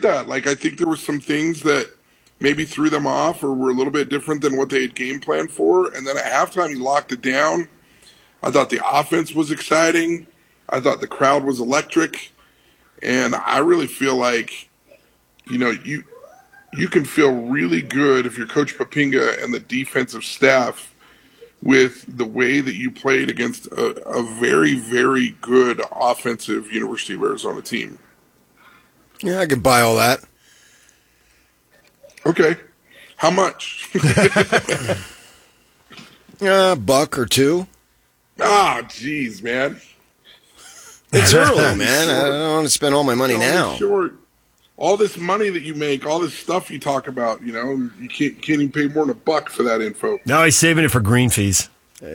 that. Like, I think there were some things that maybe threw them off or were a little bit different than what they had game planned for. And then at halftime, he locked it down. I thought the offense was exciting. I thought the crowd was electric. And I really feel like, you can feel really good if you're Coach Papinga and the defensive staff with the way that you played against a very, very good offensive University of Arizona team. Yeah, I could buy all that. Okay. How much? $1 or $2. Ah, jeez, man. It's early, man. I don't want to spend all my money now. Sure. All this money that you make, all this stuff you talk about, you can't even pay more than $1 for that info. No, he's saving it for green fees.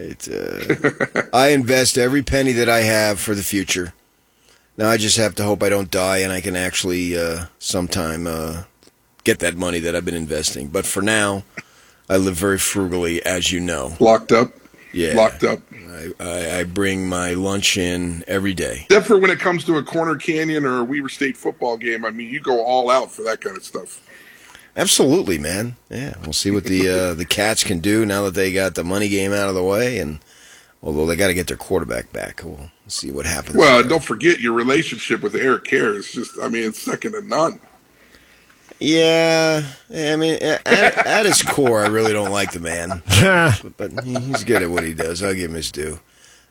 I invest every penny that I have for the future. Now I just have to hope I don't die and I can actually sometime get that money that I've been investing. But for now, I live very frugally, as you know. Locked up? Yeah. Locked up. I bring my lunch in every day. Except for when it comes to a Corner Canyon or a Weaver State football game. I mean, you go all out for that kind of stuff. Absolutely, man. Yeah, we'll see what the Cats can do now that they got the money game out of the way. And although they got to get their quarterback back, we'll see what happens. Well, don't forget your relationship with Eric Kerr is just, it's second to none. Yeah, I mean, at his core, I really don't like the man. But he's good at what he does. I'll give him his due.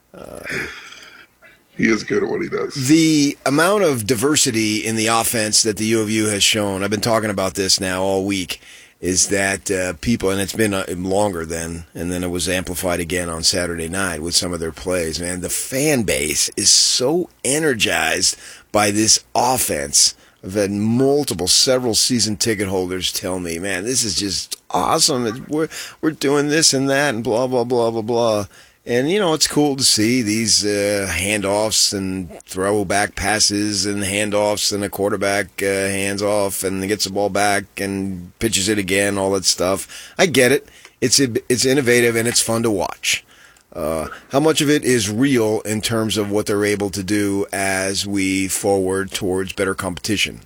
He is good at what he does. The amount of diversity in the offense that the U of U has shown, I've been talking about this now all week, is that people, and it's been longer then, and then it was amplified again on Saturday night with some of their plays, man. The fan base is so energized by this offense. I've had several season ticket holders tell me, man, this is just awesome. We're doing this and that and blah, blah, blah, blah, blah. And, it's cool to see these handoffs and throwback passes and handoffs and a quarterback hands off and gets the ball back and pitches it again, all that stuff. I get it. It's innovative and it's fun to watch. How much of it is real in terms of what they're able to do as we forward towards better competition?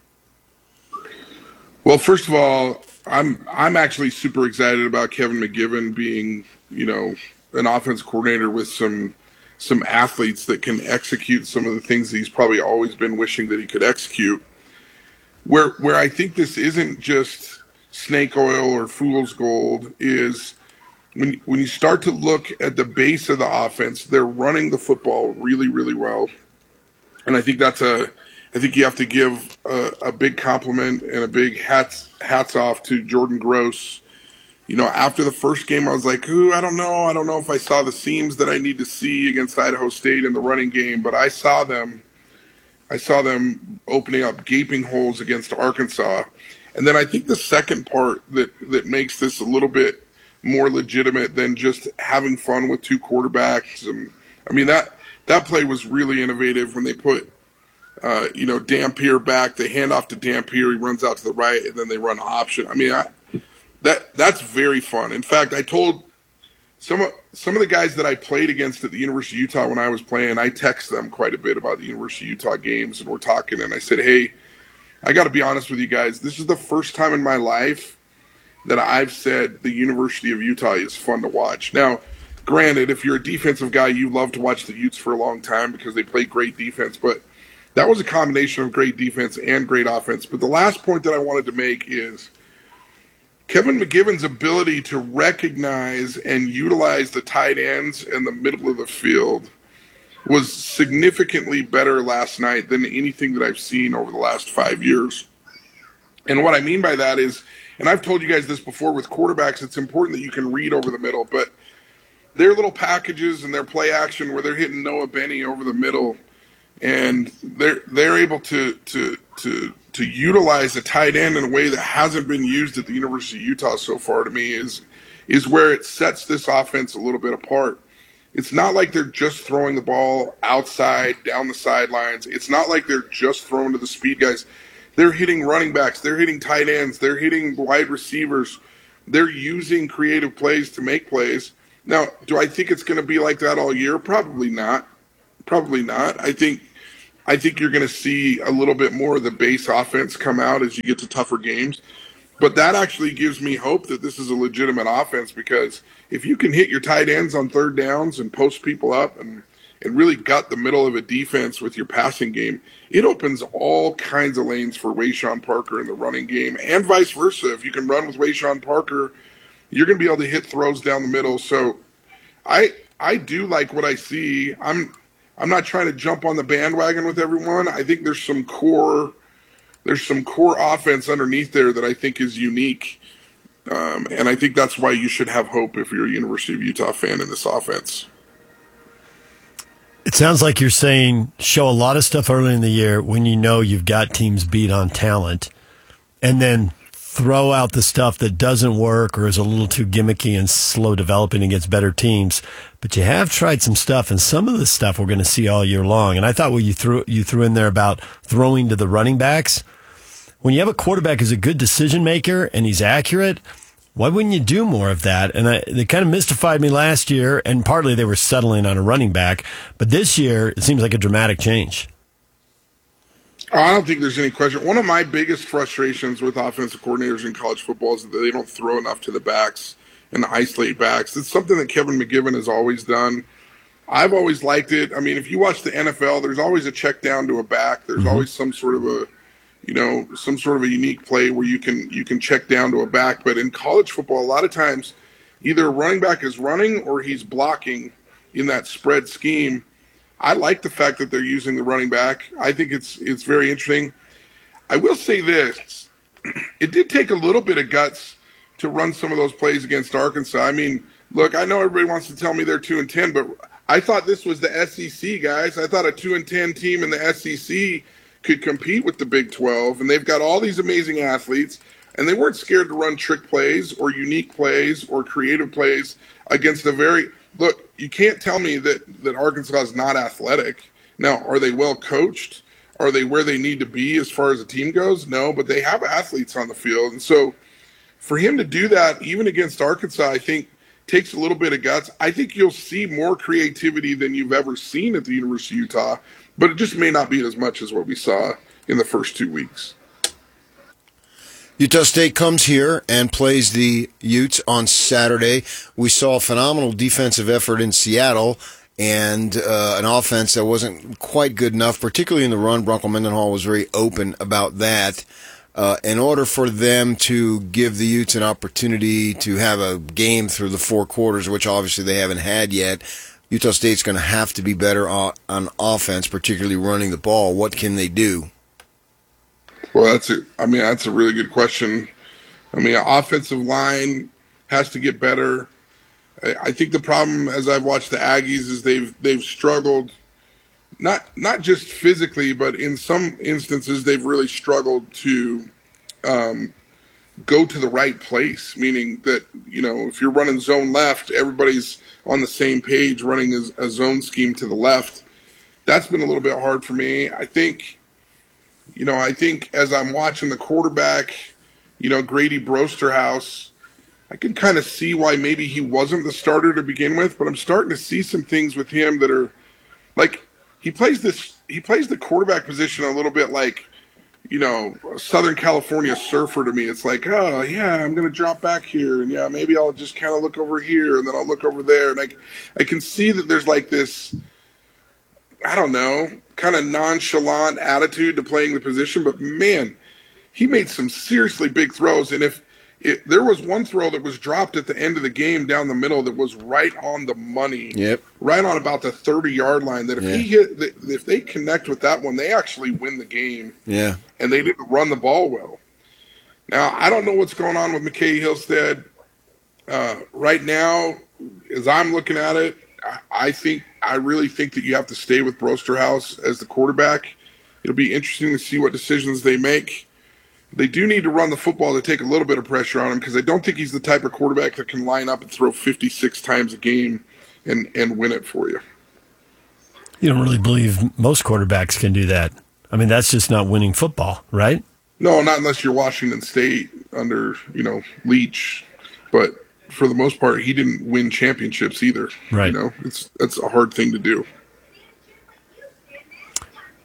Well, first of all, I'm actually super excited about Kevin McGivern being, an offense coordinator with some athletes that can execute some of the things that he's probably always been wishing that he could execute. Where I think this isn't just snake oil or fool's gold is when you start to look at the base of the offense, they're running the football really, really well. And I think I think you have to give a big compliment and a big hats off to Jordan Gross. After the first game, I was like, I don't know if I saw the seams that I need to see against Idaho State in the running game, but I saw them opening up gaping holes against Arkansas. And then I think the second part that makes this a little bit more legitimate than just having fun with two quarterbacks. That play was really innovative when they put, Dampier back. They hand off to Dampier. He runs out to the right, and then they run option. That's very fun. In fact, I told some of the guys that I played against at the University of Utah when I was playing, I text them quite a bit about the University of Utah games, and we're talking, and I said, hey, I got to be honest with you guys. This is the first time in my life that I've said the University of Utah is fun to watch. Now, granted, if you're a defensive guy, you love to watch the Utes for a long time because they play great defense, but that was a combination of great defense and great offense. But the last point that I wanted to make is Kevin McGivern's ability to recognize and utilize the tight ends in the middle of the field was significantly better last night than anything that I've seen over the last 5 years. And what I mean by that is, and I've told you guys this before with quarterbacks, it's important that you can read over the middle, but their little packages and their play action where they're hitting Noah Benny over the middle, and they're able to utilize a tight end in a way that hasn't been used at the University of Utah so far, to me, is where it sets this offense a little bit apart. It's not like they're just throwing the ball outside, down the sidelines. It's not like they're just throwing to the speed guys. They're hitting running backs. They're hitting tight ends. They're hitting wide receivers. They're using creative plays to make plays. Now, do I think it's going to be like that all year? Probably not. I think I think you're going to see a little bit more of the base offense come out as you get to tougher games. But that actually gives me hope that this is a legitimate offense, because if you can hit your tight ends on third downs and post people up and really gut the middle of a defense with your passing game, it opens all kinds of lanes for Wayshawn Parker in the running game, and vice versa. If you can run with Wayshawn Parker, you're going to be able to hit throws down the middle. So I do like what I see. I'm not trying to jump on the bandwagon with everyone. I think there's some core offense underneath there that I think is unique. And I think that's why you should have hope if you're a University of Utah fan in this offense. It sounds like you're saying show a lot of stuff early in the year when you know you've got teams beat on talent, and then throw out the stuff that doesn't work or is a little too gimmicky and slow developing against better teams. But you have tried some stuff, and some of the stuff we're going to see all year long. And I thought what you threw in there about throwing to the running backs. When you have a quarterback who's a good decision maker and he's accurate, why wouldn't you do more of that? And they kind of mystified me last year, and partly they were settling on a running back. But this year, it seems like a dramatic change. I don't think there's any question. One of my biggest frustrations with offensive coordinators in college football is that they don't throw enough to the backs and isolate backs. It's something that Kevin McGivern has always done. I've always liked it. I mean, if you watch the NFL, there's always a check down to a back. There's always some sort of a unique play where you can check down to a back. But in college football, a lot of times, either a running back is running or he's blocking in that spread scheme. I like the fact that they're using the running back. I think it's very interesting. I will say this. It did take a little bit of guts to run some of those plays against Arkansas. I mean, look, I know everybody wants to tell me they're 2-10, but I thought this was the SEC, guys. I thought a 2-10 team in the SEC could compete with the Big 12, and they've got all these amazing athletes, and they weren't scared to run trick plays or unique plays or creative plays against look, you can't tell me that Arkansas is not athletic. Now, are they well coached? Are they where they need to be as far as the team goes? No, but they have athletes on the field. And so for him to do that, even against Arkansas, I think takes a little bit of guts. I think you'll see more creativity than you've ever seen at the University of Utah, but it just may not be as much as what we saw in the first 2 weeks. Utah State comes here and plays the Utes on Saturday. We saw a phenomenal defensive effort in Seattle and an offense that wasn't quite good enough, particularly in the run. Bronco Mendenhall was very open about that. In order for them to give the Utes an opportunity to have a game through the 4 quarters, which obviously they haven't had yet, Utah State's going to have to be better on offense, particularly running the ball. What can they do? Well, that's a really good question. I mean, offensive line has to get better. I think the problem, as I've watched the Aggies, is they've struggled, not just physically, but in some instances they've really struggled to go to the right place. Meaning that, if you're running zone left, everybody's on the same page running a zone scheme to the left. That's been a little bit hard for me. I think as I'm watching the quarterback, Grady Brosterhouse, I can kind of see why maybe he wasn't the starter to begin with, but I'm starting to see some things with him that are like he plays the quarterback position a little bit like, a Southern California surfer to me. It's like, oh yeah, I'm going to drop back here, and yeah, maybe I'll just kind of look over here and then I'll look over there. And I can see that there's like this, I don't know, kind of nonchalant attitude to playing the position, but man, he made some seriously big throws. And if there was one throw that was dropped at the end of the game down the middle that was right on the money, right on about the 30-yard line, that if they connect with that one, they actually win the game. Yeah. And they didn't run the ball well. Now, I don't know what's going on with McKay Hillstead. Right now, as I'm looking at it, I really think that you have to stay with Brosterhouse as the quarterback. It'll be interesting to see what decisions they make. They do need to run the football to take a little bit of pressure on him, because I don't think he's the type of quarterback that can line up and throw 56 times a game and win it for you. You don't really believe most quarterbacks can do that. I mean, that's just not winning football, right? No, not unless you're Washington State under, Leach. But for the most part, he didn't win championships either. Right. That's a hard thing to do.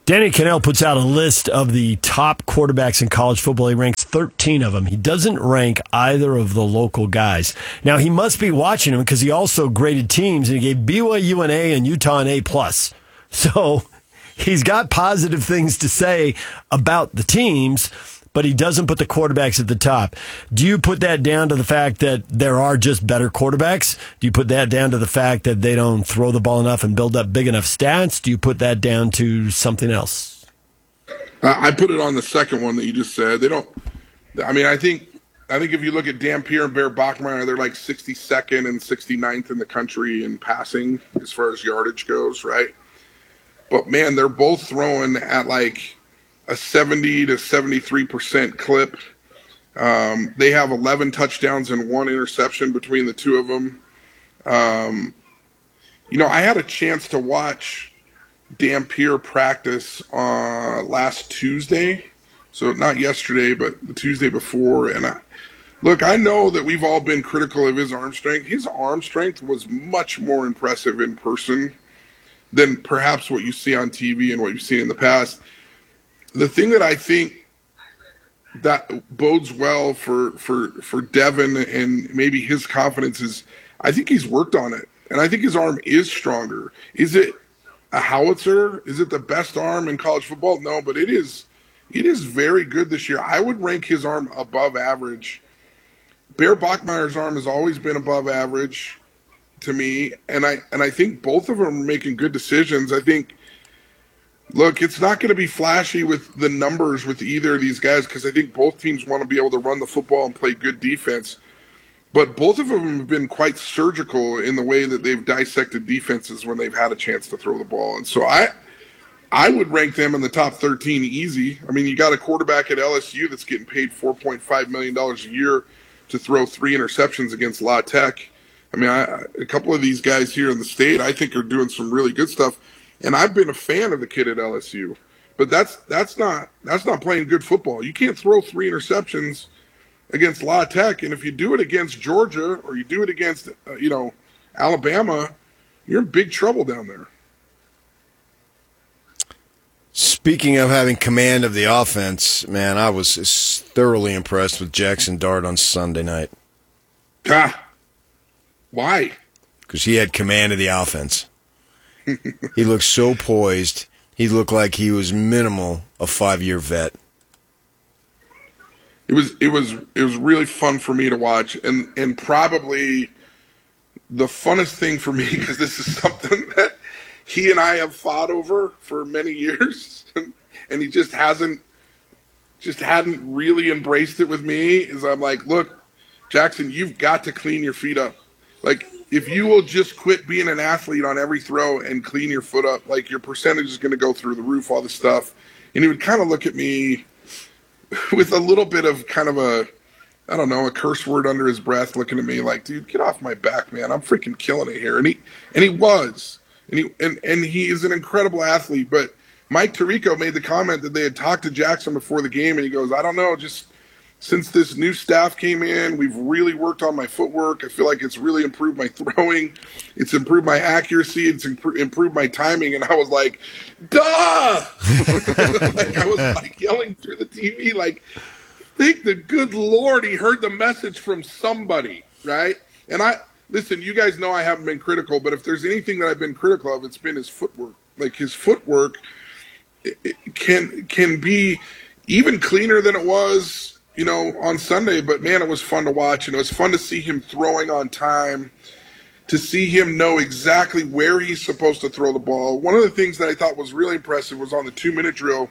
Danny Cannell puts out a list of the top quarterbacks in college football. He ranks 13 of them. He doesn't rank either of the local guys. Now, he must be watching them because he also graded teams, and he gave BYU an A and Utah an A+. So he's got positive things to say about the teams, but he doesn't put the quarterbacks at the top. Do you put that down to the fact that there are just better quarterbacks? Do you put that down to the fact that they don't throw the ball enough and build up big enough stats? Do you put that down to something else? I put it on the second one that you just said. They don't. I mean, I think if you look at Dampier and Bear Bachmeier, they're like 62nd and 69th in the country in passing as far as yardage goes, right? But man, they're both throwing at like a 70 to 73% clip. They have 11 touchdowns and 1 interception between the two of them. I had a chance to watch Dampier practice last Tuesday. So not yesterday, but the Tuesday before. And I know that we've all been critical of his arm strength. His arm strength was much more impressive in person than perhaps what you see on TV and what you've seen in the past. The thing that I think that bodes well for Devin and maybe his confidence is I think he's worked on it. And I think his arm is stronger. Is it a howitzer? Is it the best arm in college football? No, but it is very good this year. I would rank his arm above average. Bear Bachmeier's arm has always been above average to me, and I think both of them are making good decisions. I think, look, it's not going to be flashy with the numbers with either of these guys because I think both teams want to be able to run the football and play good defense. But both of them have been quite surgical in the way that they've dissected defenses when they've had a chance to throw the ball. And so I would rank them in the top 13 easy. I mean, you got a quarterback at LSU that's getting paid $4.5 million a year to throw 3 interceptions against La Tech. I mean, a couple of these guys here in the state I think are doing some really good stuff. And I've been a fan of the kid at LSU. But that's not playing good football. You can't throw 3 interceptions against La Tech, and if you do it against Georgia or you do it against Alabama, you're in big trouble down there. Speaking of having command of the offense, man, I was thoroughly impressed with Jackson Dart on Sunday night. Why? Because he had command of the offense. He looked so poised. He looked like he was minimal a 5-year vet. It was really fun for me to watch, and probably the funnest thing for me because this is something that he and I have fought over for many years, and he just hadn't really embraced it with me. Is I'm like, look, Jackson, you've got to clean your feet up. Like, if you will just quit being an athlete on every throw and clean your foot up, like your percentage is going to go through the roof, all this stuff. And he would kind of look at me with a little bit of kind of a curse word under his breath, looking at me like, dude, get off my back, man. I'm freaking killing it here. And he was. And he is an incredible athlete. But Mike Tirico made the comment that they had talked to Jackson before the game, and he goes, I don't know, just since this new staff came in, we've really worked on my footwork. I feel like it's really improved my throwing. It's improved my accuracy. It's improved my timing. And I was like, duh! I was like yelling through the TV, like, thank the good Lord he heard the message from somebody, right? And listen, you guys know I haven't been critical, but if there's anything that I've been critical of, it's been his footwork. Like, his footwork it can be even cleaner than it was, on Sunday, but man, it was fun to watch, and it was fun to see him throwing on time, to see him know exactly where he's supposed to throw the ball. One of the things that I thought was really impressive was on the 2-minute drill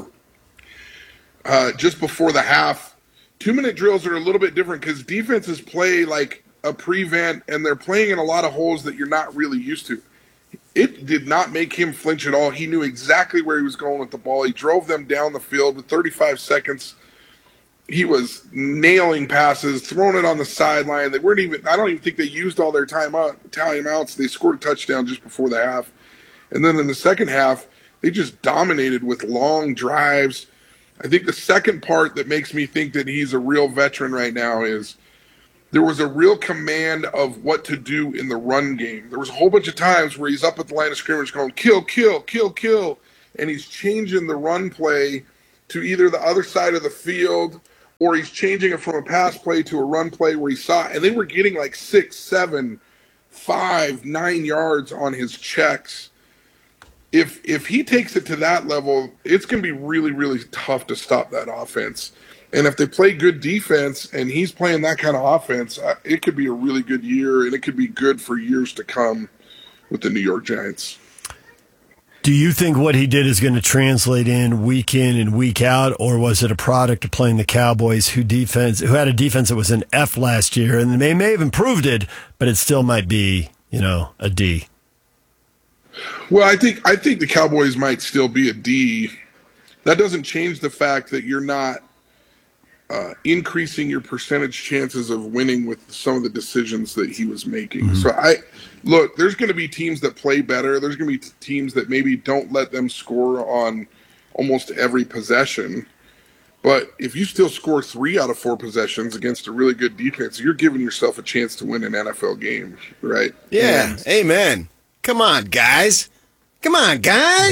just before the half. 2-minute drills are a little bit different because defenses play like a prevent, and they're playing in a lot of holes that you're not really used to. It did not make him flinch at all. He knew exactly where he was going with the ball. He drove them down the field with 35 seconds. He was nailing passes, throwing it on the sideline. I don't even think they used all their timeouts. They scored a touchdown just before the half. And then in the second half, they just dominated with long drives. I think the second part that makes me think that he's a real veteran right now is there was a real command of what to do in the run game. There was a whole bunch of times where he's up at the line of scrimmage going, kill, kill, kill, kill. and he's changing the run play to either the other side of the field, or he's changing it from a pass play to a run play where he saw, and they were getting like 6, 7, 5, 9 yards on his checks. If he takes it to that level, it's going to be really, really tough to stop that offense. And if they play good defense and he's playing that kind of offense, it could be a really good year, and it could be good for years to come with the New York Giants. Do you think what he did is going to translate in and week out, or was it a product of playing the Cowboys who had a defense that was an F last year, and they may have improved it, but it still might be, a D? Well, I think the Cowboys might still be a D. That doesn't change the fact that you're not increasing your percentage chances of winning with some of the decisions that he was making. Mm-hmm. So there's going to be teams that play better. There's going to be teams that maybe don't let them score on almost every possession. But if you still score 3 out of 4 possessions against a really good defense, you're giving yourself a chance to win an NFL game, right? Yeah, amen. Come on, guys. No, look,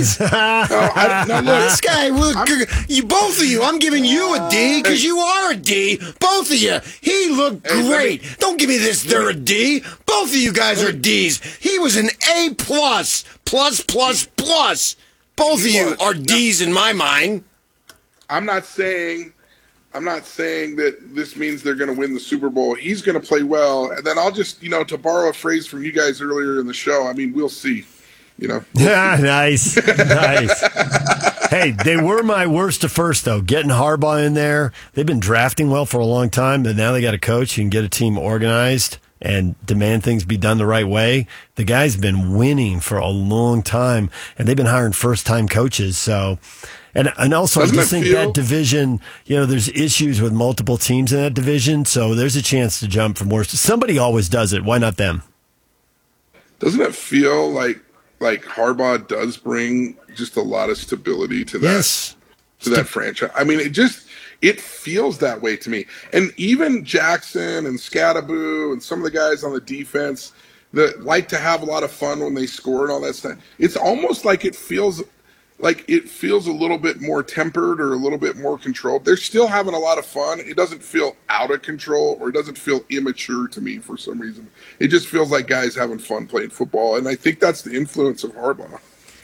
this guy, you both of you, I'm giving you a D because you are a D. Both of you. He looked great. Don't give me this, they're a D. Both of you guys are Ds. He was an A+, plus. Both of you are Ds in my mind. I'm not saying that this means they're going to win the Super Bowl. He's going to play well. And then I'll just, to borrow a phrase from you guys earlier in the show, we'll see. Yeah, nice. Hey, they were my worst to first, though. Getting Harbaugh in there. They've been drafting well for a long time, but now they got a coach who can get a team organized and demand things be done the right way. The guy's been winning for a long time, and they've been hiring first-time coaches. So, and also, I just think that division, there's issues with multiple teams in that division, so there's a chance to jump from worst. Somebody always does it. Why not them? Doesn't it feel like Harbaugh does bring just a lot of stability to that that franchise? It feels that way to me. And even Jackson and Scattaboo and some of the guys on the defense that like to have a lot of fun when they score and all that stuff, it's almost like it feels a little bit more tempered or a little bit more controlled. They're still having a lot of fun. It doesn't feel out of control, or it doesn't feel immature to me for some reason. It just feels like guys having fun playing football, and I think that's the influence of Harbaugh.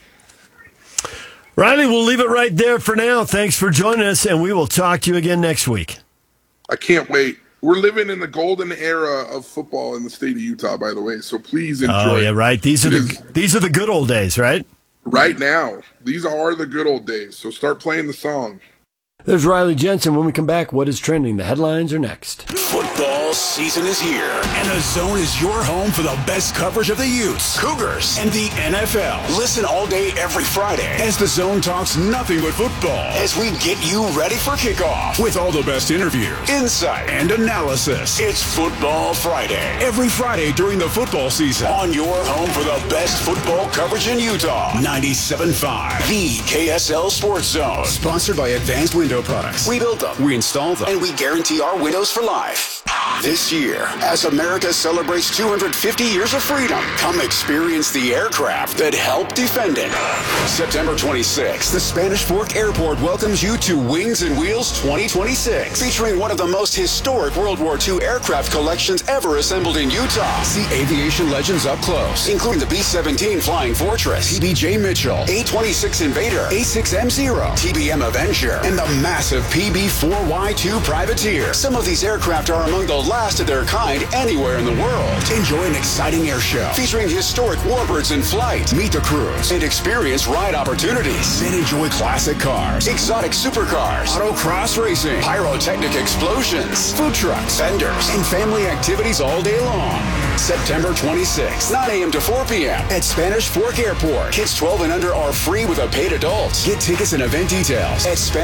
Riley, we'll leave it right there for now. Thanks for joining us, and we will talk to you again next week. I can't wait. We're living in the golden era of football in the state of Utah, by the way, so please enjoy. Oh, yeah, right. These are the good old days, right? Right now. These are the good old days, so start playing the song. There's Riley Jensen. When we come back, what is trending? The headlines are next. Football season is here, and The Zone is your home for the best coverage of the Utes, Cougars, and the NFL. Listen all day every Friday as The Zone talks nothing but football as we get you ready for kickoff with all the best interviews, insight, and analysis. It's Football Friday, every Friday during the football season on your home for the best football coverage in Utah. 97.5, the KSL Sports Zone. Sponsored by Advanced Window Products. We build them, we install them, and we guarantee our windows for life. This year, as America celebrates 250 years of freedom, come experience the aircraft that helped defend it. September 26th, the Spanish Fork Airport welcomes you to Wings and Wheels 2026, featuring one of the most historic World War II aircraft collections ever assembled in Utah. See aviation legends up close, including the B-17 Flying Fortress, PBJ Mitchell, A-26 Invader, A-6M0, TBM Avenger, and the massive PB-4Y2 Privateer. Some of these aircraft are among the last of their kind anywhere in the world. Enjoy an exciting air show featuring historic warbirds in flight. Meet the crews and experience ride opportunities. Then enjoy classic cars, exotic supercars, autocross racing, pyrotechnic explosions, food trucks, vendors, and family activities all day long. September 26th, 9 a.m. to 4 p.m. at Spanish Fork Airport. Kids 12 and under are free with a paid adult. Get tickets and event details at SpanishForkAirport.com.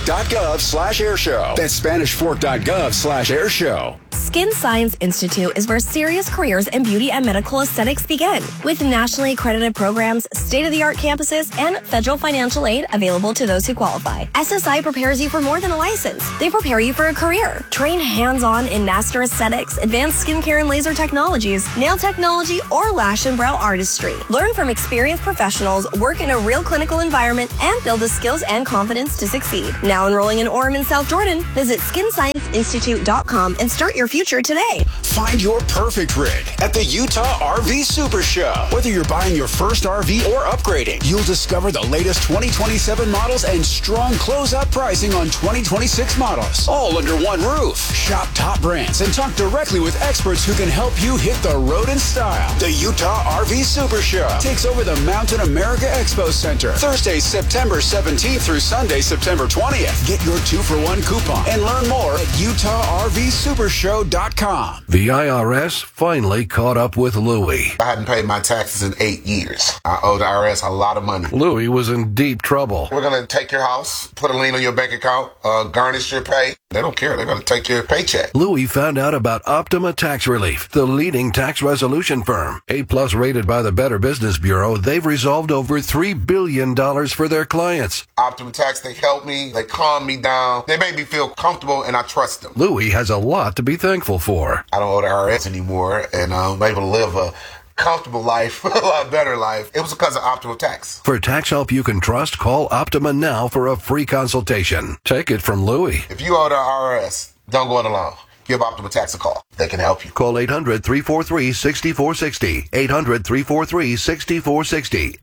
SpanishFork.gov/airshow. That's SpanishFork.gov/airshow. Skin Science Institute is where serious careers in beauty and medical aesthetics begin. With nationally accredited programs, state-of-the-art campuses, and federal financial aid available to those who qualify, SSI prepares you for more than a license. They prepare you for a career. Train hands-on in master aesthetics, advanced skincare and laser technologies, nail technology, or lash and brow artistry. Learn from experienced professionals, work in a real clinical environment, and build the skills and confidence to succeed. Now enrolling in Orem and South Jordan, visit skinscienceinstitute.com and start your future today. Find your perfect rig at the Utah RV Super Show. Whether you're buying your first RV or upgrading, you'll discover the latest 2027 models and strong closeout pricing on 2026 models, all under one roof. Shop top brands and talk directly with experts who can help you hit the road in style. The Utah RV Super Show takes over the Mountain America Expo Center Thursday, September 17th through Sunday, September 20th. Get your 2-for-1 coupon and learn more at UtahRVSupershow.com. The IRS finally caught up with Louie. I hadn't paid my taxes in 8 years. I owe the IRS a lot of money. Louie was in deep trouble. We're going to take your house, put a lien on your bank account, garnish your pay. They don't care. They're going to take your paycheck. Louie found out about Optima Tax Relief, the leading tax resolution firm. A+ rated by the Better Business Bureau, they've resolved over $3 billion for their clients. Optima Tax, they help me. They calm me down. They make me feel comfortable, and I trust them. Louie has a lot to be thankful for. I don't owe the IRS anymore, and I'm able to live a comfortable life, a lot better life. It was because of Optima Tax. For tax help you can trust, call Optima now for a free consultation. Take it from Louie. If you owe the IRS, don't go it alone. Give Optima Tax a call. They can help you. Call 800-343-6460. 800-343-6460.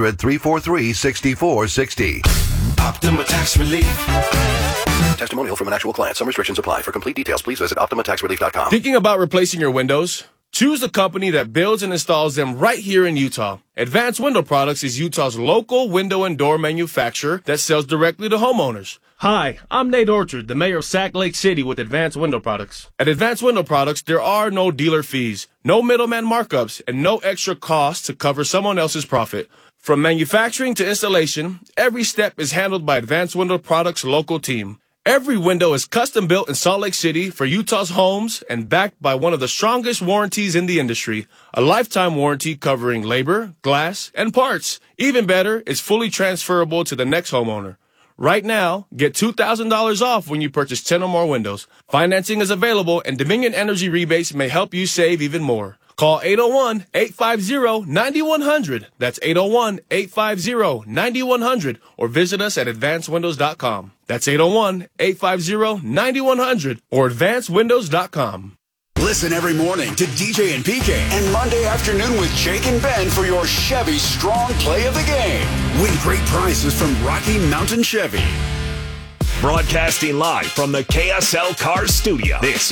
800-343-6460. Optima Tax Relief. Testimonial from an actual client. Some restrictions apply. For complete details, please visit OptimaTaxRelief.com. Thinking about replacing your windows? Choose the company that builds and installs them right here in Utah. Advanced Window Products is Utah's local window and door manufacturer that sells directly to homeowners. Hi, I'm Nate Orchard, the mayor of Sac Lake City with Advanced Window Products. At Advanced Window Products, there are no dealer fees, no middleman markups, and no extra costs to cover someone else's profit. From manufacturing to installation, every step is handled by Advanced Window Products' local team. Every window is custom built in Salt Lake City for Utah's homes and backed by one of the strongest warranties in the industry, a lifetime warranty covering labor, glass, and parts. Even better, it's fully transferable to the next homeowner. Right now, get $2,000 off when you purchase 10 or more windows. Financing is available, and Dominion Energy rebates may help you save even more. Call 801-850-9100. That's 801-850-9100. Or visit us at advancedwindows.com. That's 801-850-9100 or advancedwindows.com. Listen every morning to DJ and PK and Monday afternoon with Jake and Ben for your Chevy Strong Play of the Game. Win great prizes from Rocky Mountain Chevy. Broadcasting live from the KSL Cars Studio. This